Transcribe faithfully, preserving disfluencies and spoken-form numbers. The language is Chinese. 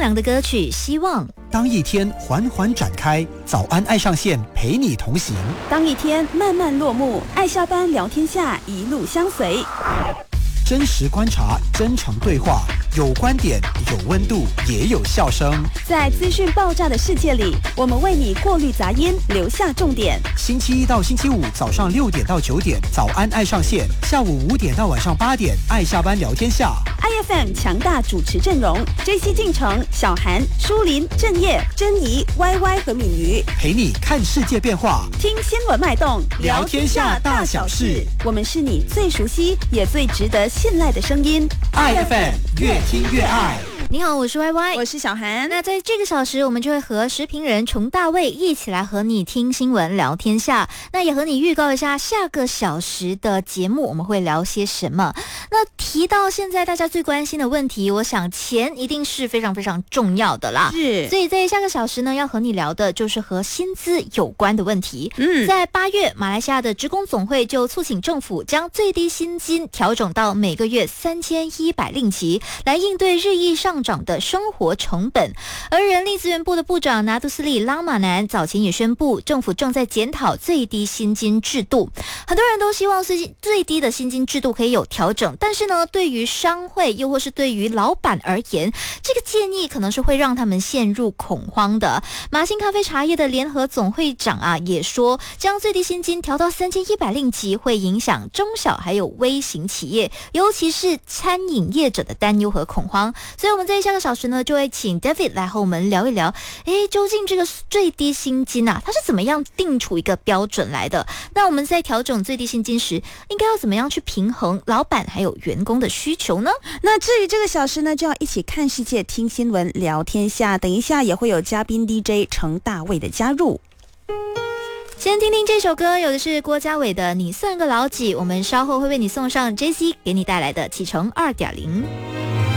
良的歌曲《希望》。 当一天缓缓展开，早安爱上线陪你同行。 当一天慢慢落幕，爱下班聊天下一路相随。 真实观察，真诚对话，有观点，有温度，也有笑声。 在资讯爆炸的世界里，我们为你过滤杂音，留下重点。 星期一到星期五早上六点到九点，早安爱上线；下午五点到晚上八点，爱下班聊天下。 I F M 强大主持阵容 ：J C 进城、小韩、舒林、郑业、珍妮、Y Y 和敏瑜， 陪你看世界变化， 听新闻脉动， 聊天下大小事。 我们是你最熟悉也最值得信赖的声音。 I F M 越听越爱。 你好，我是 Y Y， 我是小韩。 那在这个小时，我们就会和时评人崇大卫一起来和你听新闻聊天下。那也和你预告一下下个小时的节目我们会聊些什么。那提到现在大家最关心的问题，我想钱一定是非常非常重要的啦。 是， 所以在下个小时呢，要和你聊的就是和薪资有关的问题。 嗯， 在八月，马来西亚的职工总会就促请政府将最低薪金调整到每个月三千一百令吉，来应对日益上涨的生活成本。而人力资源部的部长拿督斯利拉马南早前也宣布，政府正在检讨最低薪金制度。很多人都希望最最低的薪金制度可以有调整，但是呢，对于商会又或是对于老板而言，这个建议可能是会让他们陷入恐慌的。马兴咖啡茶叶的联合总会长啊也说，将最低薪金调到三千一百令吉会影响中小还有微型企业，尤其是餐饮业者的担忧和恐慌。所以我们在下个小时呢，就会请 David 来和我们聊一聊，诶，究竟这个最低薪金啊，它是怎么样定出一个标准来的？那我们在调整最低薪金时，应该要怎么样去平衡老板还有员工的需求呢？ 那至于这个小时呢，就要一起看世界、听新闻、聊天下。等一下也会有嘉宾 D J 程大卫的加入。 先听听这首歌，有的是郭家伟的《你算个老几》，我们稍后会为你送上 J C 给你带来的启程 二点零。